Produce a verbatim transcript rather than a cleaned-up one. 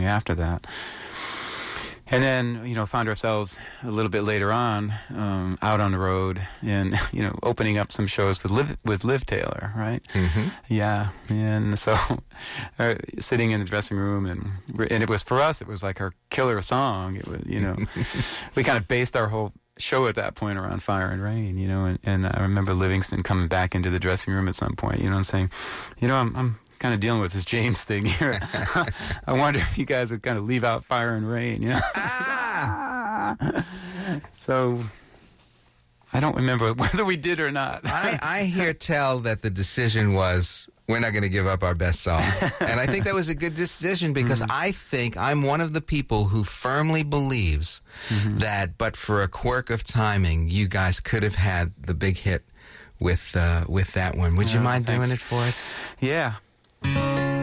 me after that. And then, you know, found ourselves a little bit later on um, out on the road and, you know, opening up some shows with Liv, with Liv Taylor, right? Mm-hmm. Yeah. And so uh, sitting in the dressing room, and and it was, for us, it was like our killer song. It was, you know, we kind of based our whole show at that point around Fire and Rain, you know, and, and I remember Livingston coming back into the dressing room at some point, you know, and saying, you know, I'm... I'm kind of dealing with this James thing here. I wonder if you guys would kind of leave out Fire and Rain, you know? Ah! So I don't remember whether we did or not. I, I hear tell that the decision was, we're not going to give up our best song. And I think that was a good decision, because mm-hmm. I think I'm one of the people who firmly believes mm-hmm. that, but for a quirk of timing, you guys could have had the big hit with uh, with that one. Would you oh, mind thanks. doing it for us? Yeah.